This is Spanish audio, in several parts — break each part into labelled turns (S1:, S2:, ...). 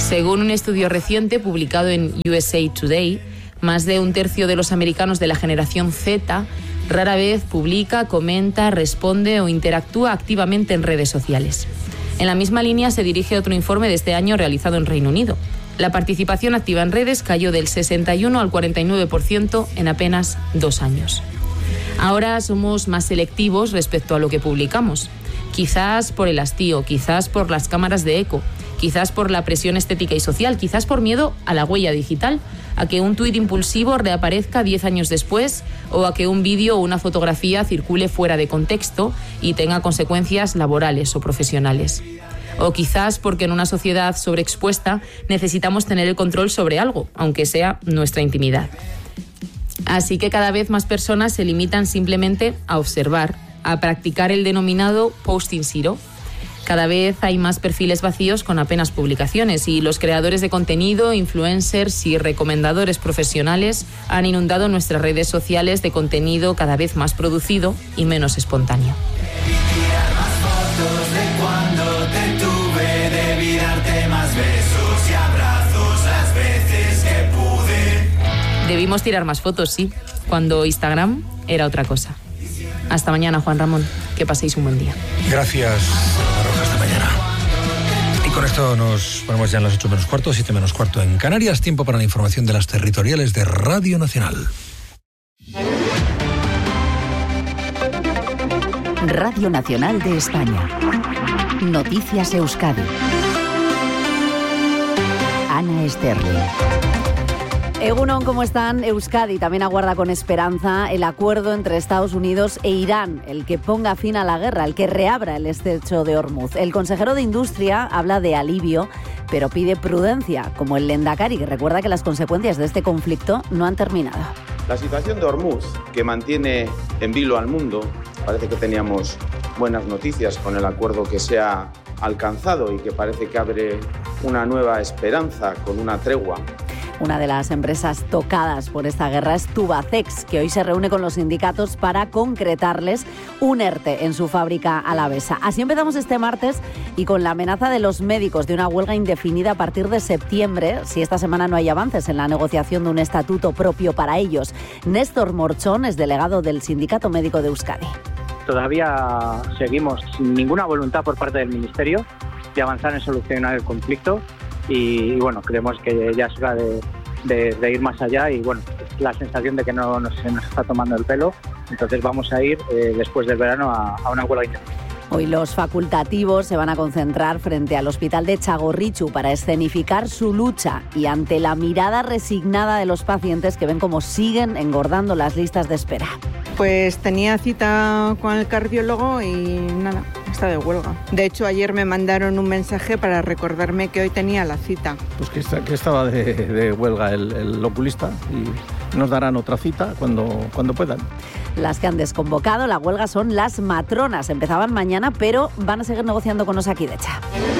S1: Según un estudio reciente publicado en USA Today, más de un tercio de los americanos de la generación Z rara vez publica, comenta, responde o interactúa activamente en redes sociales. En la misma línea se dirige otro informe de este año realizado en Reino Unido. La participación activa en redes cayó del 61 al 49% en apenas 2 años. Ahora somos más selectivos respecto a lo que publicamos. Quizás por el hastío, quizás por las cámaras de eco, quizás por la presión estética y social, quizás por miedo a la huella digital, a que un tuit impulsivo reaparezca 10 años después o a que un vídeo o una fotografía circule fuera de contexto y tenga consecuencias laborales o profesionales. O quizás porque en una sociedad sobreexpuesta necesitamos tener el control sobre algo, aunque sea nuestra intimidad. Así que cada vez más personas se limitan simplemente a observar, a practicar el denominado posting zero. Cada vez hay más perfiles vacíos con apenas publicaciones y los creadores de contenido, influencers y recomendadores profesionales han inundado nuestras redes sociales de contenido cada vez más producido y menos espontáneo. Debimos tirar más fotos, sí, cuando Instagram era otra cosa. Hasta mañana, Juan Ramón. Que paséis un buen día.
S2: Gracias, Roja. Hasta mañana. Y con esto nos ponemos ya en las 8 menos cuarto, 7 menos cuarto en Canarias. Tiempo para la información de las territoriales de Radio Nacional.
S3: Radio Nacional de España. Noticias Euskadi. Ana Esterling.
S4: Egunon, ¿cómo están? Euskadi también aguarda con esperanza el acuerdo entre Estados Unidos e Irán, el que ponga fin a la guerra, el que reabra el estrecho de Hormuz. El consejero de Industria habla de alivio, pero pide prudencia, como el Lehendakari, que recuerda que las consecuencias de este conflicto no han terminado.
S5: La situación de Hormuz, que mantiene en vilo al mundo, parece que teníamos buenas noticias con el acuerdo que se ha alcanzado y que parece que abre una nueva esperanza con una tregua.
S4: Una de las empresas tocadas por esta guerra es Tubacex, que hoy se reúne con los sindicatos para concretarles un ERTE en su fábrica alavesa. Así empezamos este martes y con la amenaza de los médicos de una huelga indefinida a partir de septiembre, si esta semana no hay avances en la negociación de un estatuto propio para ellos. Néstor Morchón es delegado del Sindicato Médico de Euskadi.
S6: Todavía seguimos sin ninguna voluntad por parte del Ministerio de avanzar en solucionar el conflicto. Y bueno, creemos que ya es hora de ir más allá y bueno, es la sensación de que no se nos está tomando el pelo, entonces vamos a ir después del verano a una huelga indefinida.
S4: Hoy los facultativos se van a concentrar frente al hospital de Txagorritxu para escenificar su lucha y ante la mirada resignada de los pacientes que ven cómo siguen engordando las listas de espera.
S7: Pues tenía cita con el cardiólogo y nada, está de huelga. De hecho, ayer me mandaron un mensaje para recordarme que hoy tenía la cita.
S8: Pues que estaba de huelga el oculista y nos darán otra cita cuando puedan.
S4: Las que han desconvocado la huelga son las matronas. Empezaban mañana, pero van a seguir negociando con Osakidetza.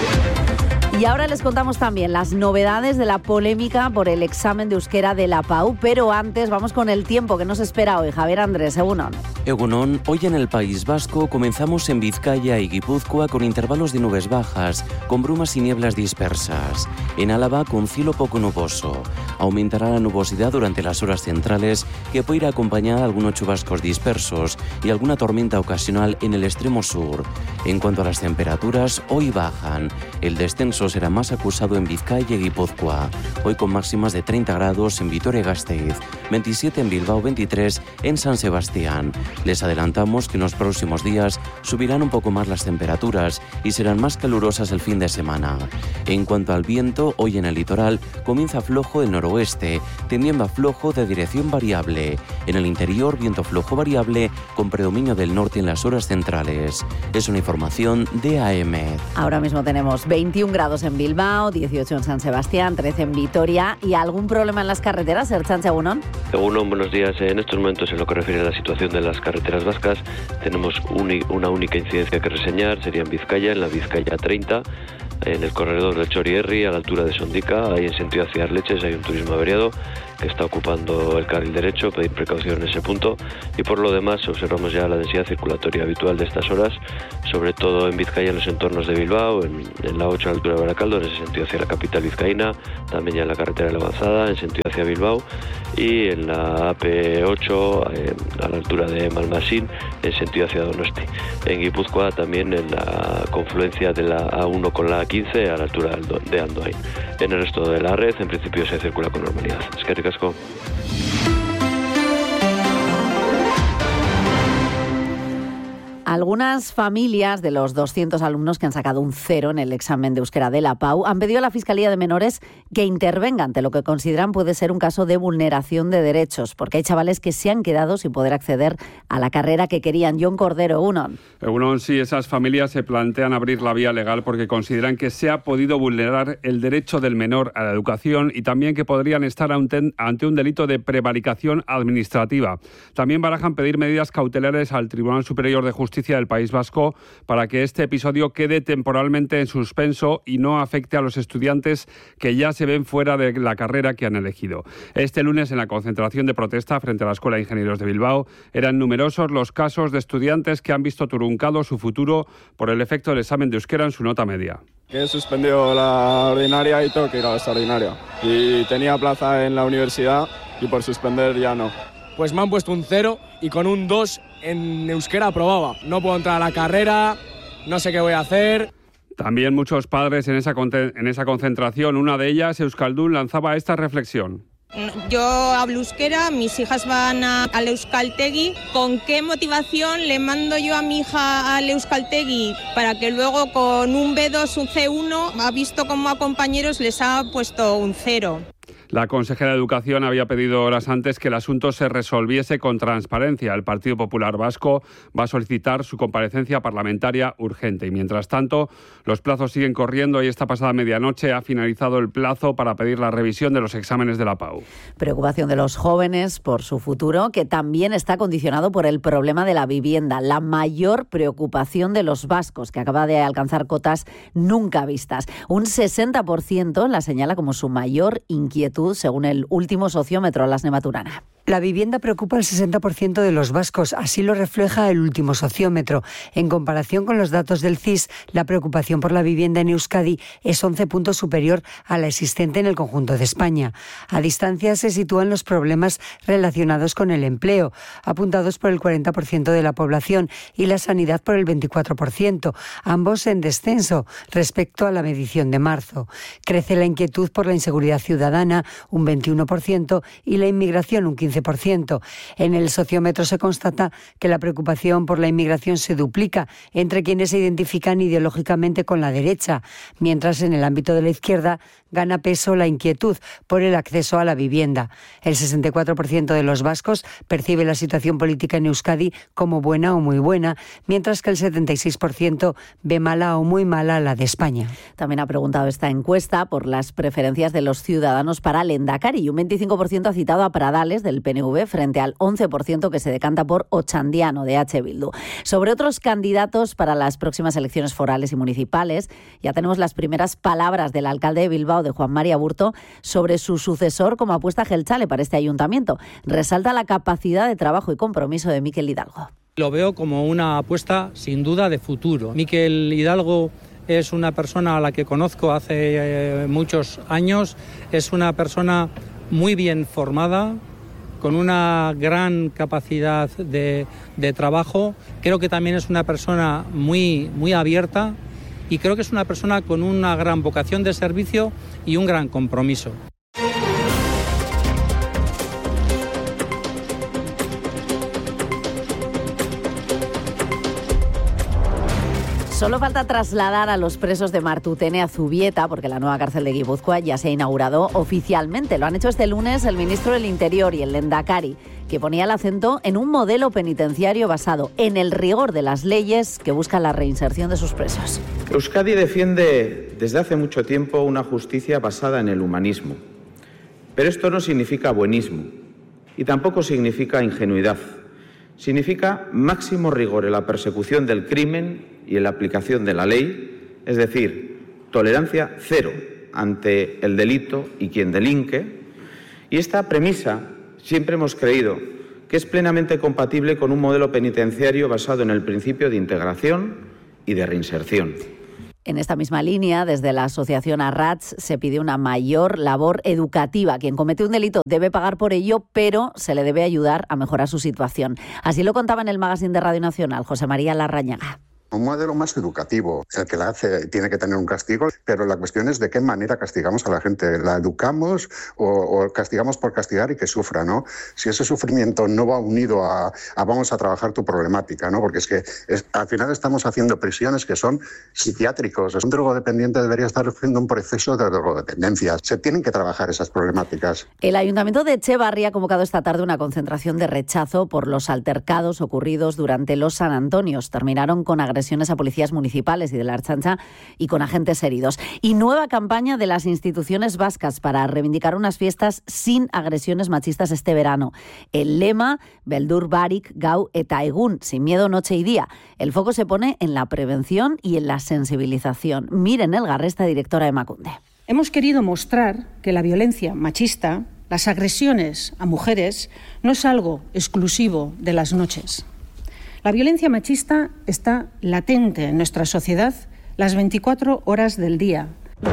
S4: Y ahora les contamos también las novedades de la polémica por el examen de euskera de la PAU, pero antes vamos con el tiempo que nos espera hoy. Javier Andrés, Egunon.
S9: Egunon, hoy en el País Vasco comenzamos en Vizcaya y Guipúzcoa con intervalos de nubes bajas, con brumas y nieblas dispersas. En Álava con cielo poco nuboso. Aumentará la nubosidad durante las horas centrales, que puede ir acompañada de algunos chubascos dispersos y alguna tormenta ocasional en el extremo sur. En cuanto a las temperaturas, hoy bajan. El descenso será más acusado en Vizcaya y Guipúzcoa. Hoy con máximas de 30 grados en Vitoria-Gasteiz, 27 en Bilbao, 23 en San Sebastián. Les adelantamos que en los próximos días subirán un poco más las temperaturas y serán más calurosas el fin de semana. En cuanto al viento, hoy en el litoral comienza flojo del noroeste, tendiendo a flojo de dirección variable. En el interior, viento flojo variable con predominio del norte en las horas centrales. Es una información de AEMET.
S4: Ahora mismo tenemos 21 grados en Bilbao, 18 en San Sebastián, 13 en Vitoria. ¿Y algún problema en las carreteras, Ertzaintza, Egunon?
S10: Egunon, buenos días. En estos momentos, en lo que refiere a la situación de las carreteras vascas, tenemos una única incidencia que reseñar, sería en Vizcaya, en la Vizcaya 30, en el corredor del Txorierri, a la altura de Sondica, ahí en sentido hacia Arleches hay un turismo averiado que está ocupando el carril derecho, pedir precaución en ese punto. Y por lo demás observamos ya la densidad circulatoria habitual de estas horas, sobre todo en Vizcaya, en los entornos de Bilbao, en la 8 a la altura de Baracaldo, en ese sentido hacia la capital vizcaína, también ya en la carretera de la Avanzada, en sentido hacia Bilbao, y en la AP8 a la altura de Malmasín, en sentido hacia Donosti. En Guipúzcoa también en la confluencia de la A1 con la A15 a la altura de Andoain. En el resto de la red, en principio, se circula con normalidad. Eskerrik asko.
S4: Algunas familias de los 200 alumnos que han sacado un 0 en el examen de euskera de la PAU han pedido a la Fiscalía de Menores que intervenga ante lo que consideran puede ser un caso de vulneración de derechos, porque hay chavales que se han quedado sin poder acceder a la carrera que querían. John Cordero, Egunon,
S11: sí, esas familias se plantean abrir la vía legal porque consideran que se ha podido vulnerar el derecho del menor a la educación y también que podrían estar ante un delito de prevaricación administrativa. También barajan pedir medidas cautelares al Tribunal Superior de Justicia del País Vasco para que este episodio quede temporalmente en suspenso y no afecte a los estudiantes que ya se ven fuera de la carrera que han elegido. Este lunes, en la concentración de protesta frente a la Escuela de Ingenieros de Bilbao, eran numerosos los casos de estudiantes que han visto truncado su futuro por el efecto del examen de euskera en su nota media.
S12: He suspendido la ordinaria y tengo que ir a la extraordinaria. Y tenía plaza en la universidad y por suspender ya no.
S13: Pues me han puesto un 0 y con un 2 en euskera aprobaba. No puedo entrar a la carrera, no sé qué voy a hacer.
S11: También muchos padres en esa concentración, una de ellas, Euskaldun, lanzaba esta reflexión.
S14: Yo hablo euskera, mis hijas van al Euskaltegui. ¿Con qué motivación le mando yo a mi hija al Euskaltegui para que luego con un B2, un C1, ha visto cómo a compañeros les ha puesto un 0?
S11: La consejera de Educación había pedido horas antes que el asunto se resolviese con transparencia. El Partido Popular Vasco va a solicitar su comparecencia parlamentaria urgente. Y mientras tanto, los plazos siguen corriendo y esta pasada medianoche ha finalizado el plazo para pedir la revisión de los exámenes de la PAU.
S4: Preocupación de los jóvenes por su futuro, que también está condicionado por el problema de la vivienda. La mayor preocupación de los vascos, que acaba de alcanzar cotas nunca vistas. Un 60% la señala como su mayor inquietud, según el último sociómetro, Lasne Maturana.
S15: La vivienda preocupa al 60% de los vascos, así lo refleja el último sociómetro. En comparación con los datos del CIS, la preocupación por la vivienda en Euskadi es 11 puntos superior a la existente en el conjunto de España. A distancia se sitúan los problemas relacionados con el empleo, apuntados por el 40% de la población, y la sanidad por el 24%, ambos en descenso respecto a la medición de marzo. Crece la inquietud por la inseguridad ciudadana, un 21%, y la inmigración, un 15%. En el sociómetro se constata que la preocupación por la inmigración se duplica entre quienes se identifican ideológicamente con la derecha, mientras en el ámbito de la izquierda gana peso la inquietud por el acceso a la vivienda. El 64% de los vascos percibe la situación política en Euskadi como buena o muy buena, mientras que el 76% ve mala o muy mala la de España.
S4: También ha preguntado esta encuesta por las preferencias de los ciudadanos para Lehendakari y un 25% ha citado a Pradales del PNV frente al 11% que se decanta por Ochandiano de H. Bildu. Sobre otros candidatos para las próximas elecciones forales y municipales, ya tenemos las primeras palabras del alcalde de Bilbao, de Juan Mari Aburto, sobre su sucesor como apuesta jeltzale para este ayuntamiento. Resalta la capacidad de trabajo y compromiso de Mikel Hidalgo.
S16: Lo veo como una apuesta sin duda de futuro. Mikel Hidalgo es una persona a la que conozco hace muchos años, es una persona muy bien formada, con una gran capacidad de trabajo. Creo que también es una persona muy abierta y creo que es una persona con una gran vocación de servicio y un gran compromiso.
S4: Solo falta trasladar a los presos de Martutene a Zubieta, porque la nueva cárcel de Guipúzcoa ya se ha inaugurado oficialmente. Lo han hecho este lunes el ministro del Interior y el Lehendakari, que ponía el acento en un modelo penitenciario basado en el rigor de las leyes que busca la reinserción de sus presos.
S5: Euskadi defiende desde hace mucho tiempo una justicia basada en el humanismo. Pero esto no significa buenismo y tampoco significa ingenuidad. Significa máximo rigor en la persecución del crimen y en la aplicación de la ley, es decir, tolerancia cero ante el delito y quien delinque, Y esta premisa siempre hemos creído que es plenamente compatible con un modelo penitenciario basado en el principio de integración y de reinserción.
S4: En esta misma línea, desde la asociación Arrats se pide una mayor labor educativa. Quien comete un delito debe pagar por ello, pero se le debe ayudar a mejorar su situación. Así lo contaba en el magazine de Radio Nacional José María Larrañaga.
S17: Un modelo más educativo. El que la hace tiene que tener un castigo, pero la cuestión es de qué manera castigamos a la gente. ¿La educamos o castigamos por castigar y que sufra, ¿no? Si ese sufrimiento no va unido a vamos a trabajar tu problemática, ¿no? Porque al final estamos haciendo prisiones que son psiquiátricos. Un drogodependiente debería estar haciendo un proceso de drogodependencia. Se tienen que trabajar esas problemáticas.
S4: El Ayuntamiento de Echevarri ha convocado esta tarde una concentración de rechazo por los altercados ocurridos durante los San Antonios. Terminaron con agresiones a policías municipales y de la Ertzaintza y con agentes heridos. Y nueva campaña de las instituciones vascas para reivindicar unas fiestas sin agresiones machistas este verano. El lema, Beldur Barik, Gau eta Egun, sin miedo noche y día. El foco se pone en la prevención y en la sensibilización. Miren Elgarresta, directora de Emakunde.
S18: Hemos querido mostrar que la violencia machista, las agresiones a mujeres, no es algo exclusivo de las noches. La violencia machista está latente en nuestra sociedad las 24 horas del día.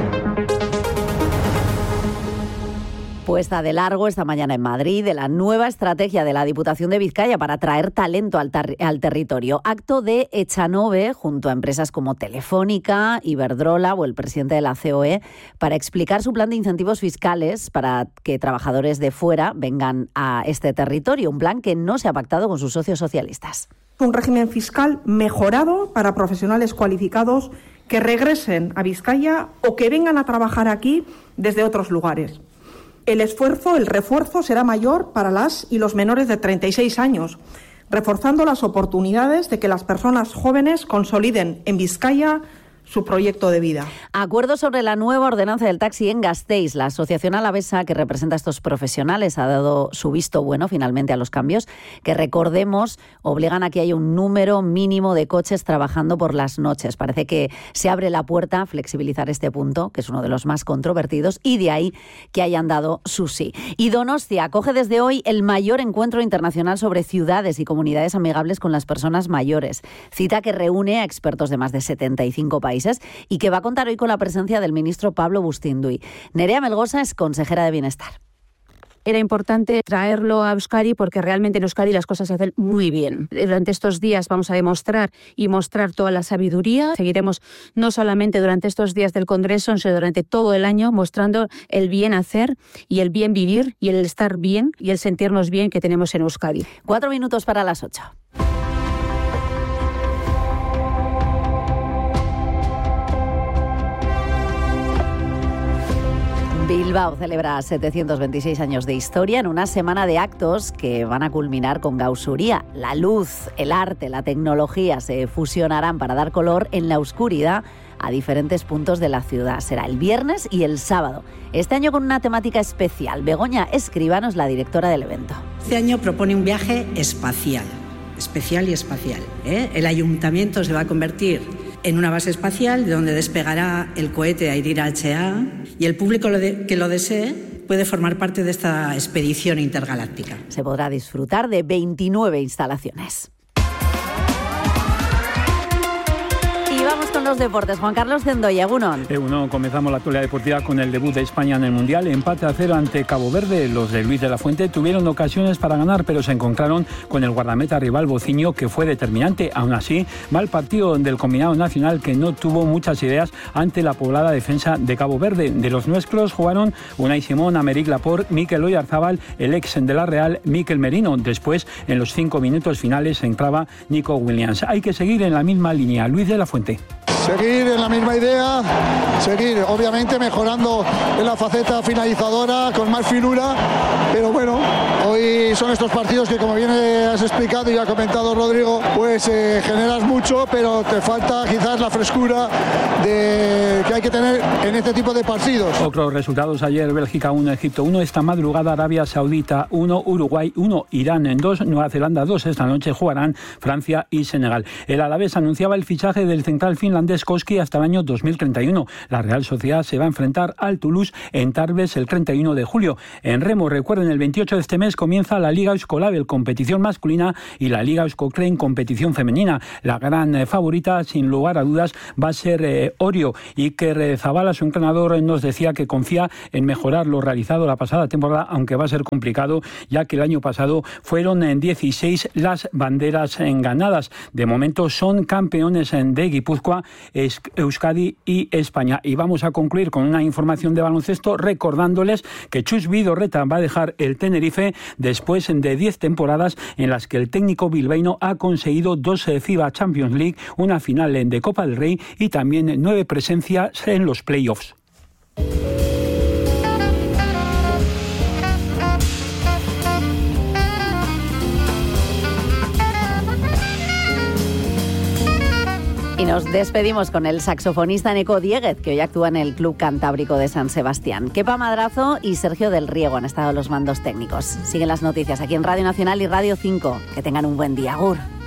S4: Puesta de largo esta mañana en Madrid de la nueva estrategia de la Diputación de Vizcaya para atraer talento al territorio. Acto de Echanove junto a empresas como Telefónica, Iberdrola o el presidente de la COE para explicar su plan de incentivos fiscales para que trabajadores de fuera vengan a este territorio. Un plan que no se ha pactado con sus socios socialistas.
S19: Un régimen fiscal mejorado para profesionales cualificados que regresen a Vizcaya o que vengan a trabajar aquí desde otros lugares. El refuerzo será mayor para las y los menores de 36 años, reforzando las oportunidades de que las personas jóvenes consoliden en Vizcaya su proyecto de vida.
S4: Acuerdo sobre la nueva ordenanza del taxi en Gasteiz. La asociación alavesa que representa a estos profesionales ha dado su visto bueno finalmente a los cambios que, recordemos, obligan a que haya un número mínimo de coches trabajando por las noches. Parece que se abre la puerta a flexibilizar este punto, que es uno de los más controvertidos, y de ahí que hayan dado su sí. Y Donostia acoge desde hoy el mayor encuentro internacional sobre ciudades y comunidades amigables con las personas mayores. Cita que reúne a expertos de más de 75 países y que va a contar hoy con la presencia del ministro Pablo Bustinduy. Nerea Melgosa es consejera de Bienestar.
S20: Era importante traerlo a Euskadi porque realmente en Euskadi las cosas se hacen muy bien. Durante estos días vamos a demostrar y mostrar toda la sabiduría. Seguiremos no solamente durante estos días del Congreso, sino durante todo el año mostrando el bien hacer y el bien vivir y el estar bien y el sentirnos bien que tenemos en Euskadi.
S4: 4 minutos para las 8. Bilbao celebra 726 años de historia en una semana de actos que van a culminar con Gausuría. La luz, el arte, la tecnología se fusionarán para dar color en la oscuridad a diferentes puntos de la ciudad. Será el viernes y el sábado. Este año con una temática especial. Begoña Escribano es la directora del evento.
S21: Este año propone un viaje espacial, especial y espacial. El ayuntamiento se va a convertir en una base espacial de donde despegará el cohete Airira HA y el público que lo desee puede formar parte de esta expedición intergaláctica.
S4: Se podrá disfrutar de 29 instalaciones. Y vamos con los deportes. Juan Carlos Zendoya, Egunon.
S22: Egunon, comenzamos la actualidad deportiva con el debut de España en el Mundial. Empate a 0 ante Cabo Verde. Los de Luis de la Fuente tuvieron ocasiones para ganar, pero se encontraron con el guardameta rival Bociño, que fue determinante. Aún así, mal partido del combinado nacional, que no tuvo muchas ideas ante la poblada defensa de Cabo Verde. De los nuestros jugaron Unai Simón, Améric Laporte, Mikel Oyarzabal, el ex de la Real, Mikel Merino. Después, en los 5 minutos finales, entraba Nico Williams. Hay que seguir en la misma línea. Luis de la Fuente.
S23: Seguir en la misma idea, seguir obviamente mejorando en la faceta finalizadora con más finura, pero bueno, hoy son estos partidos que, como bien has explicado y ha comentado Rodrigo, pues generas mucho, pero te falta quizás la frescura que hay que tener en este tipo de partidos.
S22: Otros resultados ayer: Bélgica 1, Egipto 1, esta madrugada Arabia Saudita 1, Uruguay 1, Irán 2, Nueva Zelanda 2. Esta noche jugarán Francia y Senegal. El Alavés anunciaba el fichaje del central finlandés Skoski hasta el año 2031. La Real Sociedad se va a enfrentar al Toulouse en Tarbes el 31 de julio. En remo, recuerden, el 28 de este mes comienza la Liga Euskolabel, competición masculina, y la Liga Euskocren, competición femenina. La gran favorita, sin lugar a dudas, va a ser Orio. Iker Zabala, su entrenador, nos decía que confía en mejorar lo realizado la pasada temporada, aunque va a ser complicado, ya que el año pasado fueron en 16 las banderas ganadas. De momento son campeones de Guipúzcoa, Euskadi y España. Y vamos a concluir con una información de baloncesto, recordándoles que Chus Vidorreta va a dejar el Tenerife después de 10 temporadas en las que el técnico bilbaíno ha conseguido 2 FIBA Champions League, una final de Copa del Rey y también 9 presencias en los playoffs.
S4: Y nos despedimos con el saxofonista Neko Dieguez, que hoy actúa en el Club Cantábrico de San Sebastián. Kepa Madrazo y Sergio del Riego han estado los mandos técnicos. Siguen las noticias aquí en Radio Nacional y Radio 5. Que tengan un buen día. Agur.